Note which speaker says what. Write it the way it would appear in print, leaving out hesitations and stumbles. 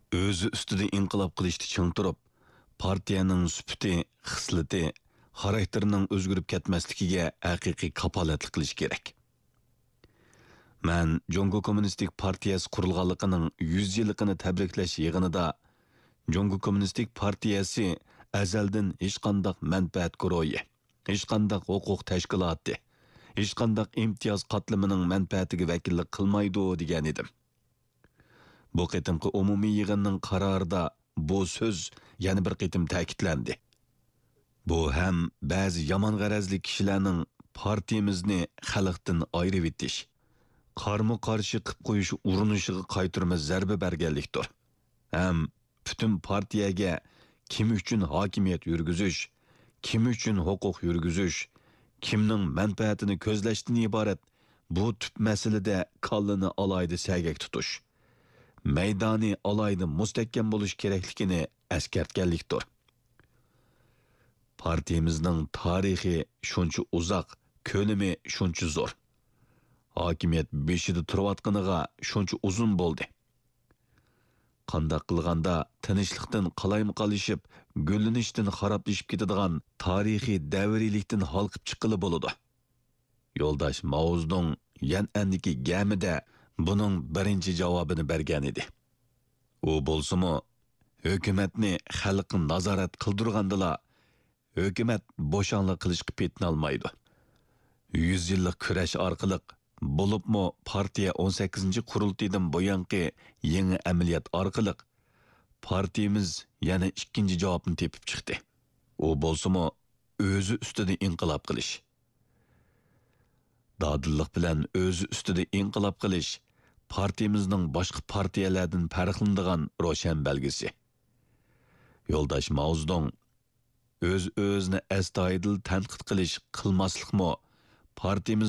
Speaker 1: o'zi ustida inqilob qilishni ching turib, partiyaning sufati, xislati, xarakterining o'zgarib ketmasligiga haqiqiy kapolatlik qilish kerak. Men Jongo Kommunistik Partiyasi qurilganligining 100 yilligini tabriklash yig'inida Jongo Kommunistik Partiyasi azaldan hech qanday manfaat guruhi, hech qanday huquq tashkiloti, hech qanday imtiyoz qatlamining manfaatiga vakillik qilmaydi degan edim. Bu qitimqi umumiy yig'inning qarorida bu so'z yana bir qitim ta'kidlandi. Bu ham ba'zi yomon g'arazli kishilarning partiyamizni xalqdan ayirib etish, qarshi qilib qo'yish urinishiga qaytirma zarba berganlikdir. Ham butun partiyaga kim uchun hokimiyat yurgizish, kim uchun huquq yurgizish, kimning manfaatini ko'zlashdan iborat bu tüp masalada kallini alayda sagak tutish, maydoni alayda mustahkam bo'lish kerakligini eskartganlikdir. Partiyamizning tarixi shuncha uzoq, ko'lami shuncha zo'r. Hokimiyat beshida turayotganiga shuncha uzun bo'ldi. Qandaq qilganda tinchlikdan qalaymi-qalishib, gullanishdan xaroblashib ketadigan tarixiy davriylikdan halqib chiqqili bo'ladi. Yo'ldosh Mao Zedong Yan'andagi gamida buning birinchi javobini bergan edi. U bo'lsa-mu, hukumatni xalqni nazorat qildirgandila, hukumat bo'shanlik qilishga petinolmaydi. 100 yillik kurash orqali bo'libmi partiya 18-qurultiydan buyanqi yangi amaliyot orqali partiyamiz yana ikkinchi javobni tepib chiqdi. U bo'lsa-mu, o'zi ustida inqilob qilish. Dadillik bilan o'zi ustida inqilob qilish partiyamizning boshqa partiyalardan farqlanadigan ro'shan belgisi. Yo'ldosh Mao Zedong o'z-o'zini astoydil tanqid qilish qilmaslikmi partiyamiz